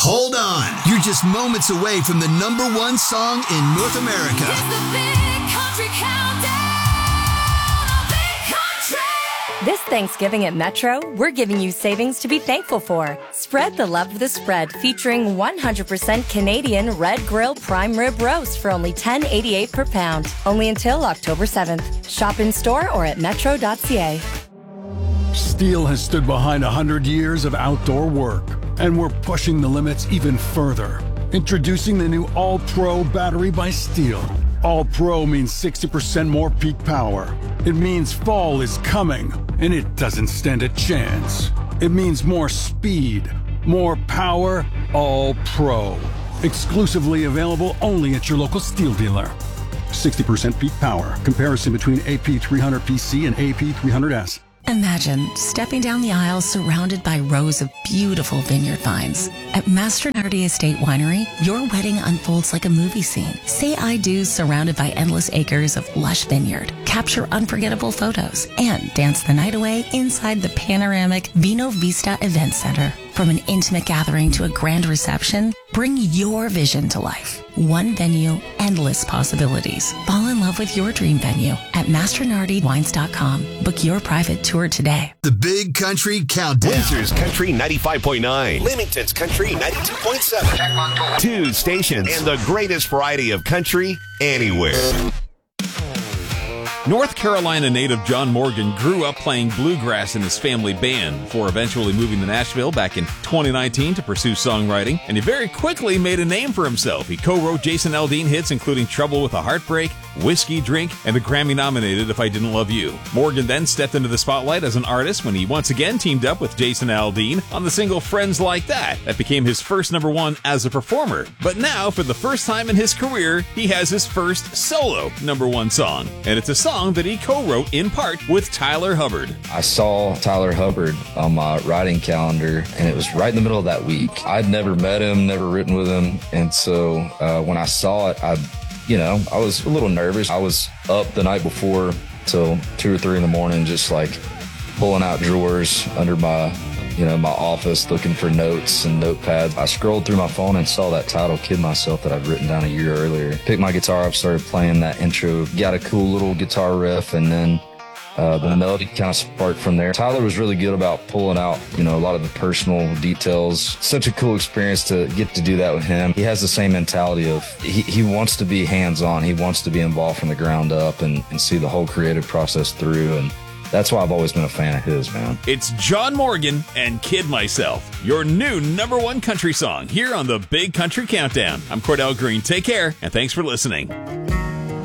Hold on. You're just moments away from the number one song in North America. It's the Big Country Countdown. Big Country. This Thanksgiving at Metro, we're giving you savings to be thankful for. Spread the love of the spread, featuring 100% Canadian Red Grill Prime Rib Roast for only $10.88 per pound. Only until October 7th. Shop in store or at metro.ca. Steel has stood behind 100 years of outdoor work, and we're pushing the limits even further. Introducing the new All-Pro battery by Steel. All-Pro means 60% more peak power. It means fall is coming, and it doesn't stand a chance. It means more speed, more power, All-Pro. Exclusively available only at your local Steel dealer. 60% peak power. Comparison between AP300PC and AP300S. Imagine stepping down the aisle surrounded by rows of beautiful vineyard vines. At Mastronardi Estate Winery, your wedding unfolds like a movie scene. Say I do surrounded by endless acres of lush vineyard. Capture unforgettable photos and dance the night away inside the panoramic Vino Vista Event Center. From an intimate gathering to a grand reception, bring your vision to life. One venue, endless possibilities. Fall in love with your dream venue at mastronardywines.com. Book your private tour today. The Big Country Countdown. Windsor's Country 95.9. Leamington's Country 92.7. 2 stations and the greatest variety of country anywhere. North Carolina native John Morgan grew up playing bluegrass in his family band before eventually moving to Nashville back in 2019 to pursue songwriting, and he very quickly made a name for himself. He co-wrote Jason Aldean hits including Trouble with a Heartbreak, Whiskey Drink, and the Grammy-nominated If I Didn't Love You. Morgan then stepped into the spotlight as an artist when he once again teamed up with Jason Aldean on the single Friends Like That. That became his first #1 as a performer. But now, for the first time in his career, he has his first solo #1 song, and it's a song that he co-wrote in part with Tyler Hubbard. I saw Tyler Hubbard on my writing calendar, and it was right in the middle of that week. I'd never met him, never written with him, and so when I saw it, I was a little nervous. I was up the night before till 2 or 3 in the morning, just like pulling out drawers under my office, looking for notes and notepads. I scrolled through my phone and saw that title, Kid Myself, that I'd written down a year earlier. Picked my guitar up, started playing that intro, got a cool little guitar riff, and then the melody kind of sparked from there. Tyler was really good about pulling out, a lot of the personal details. Such a cool experience to get to do that with him. He has the same mentality of he wants to be hands-on. He wants to be involved from the ground up and see the whole creative process through, and that's why I've always been a fan of his, man. It's John Morgan and Kid Myself, your new #1 country song here on the Big Country Countdown. I'm Cordell Green. Take care, and thanks for listening.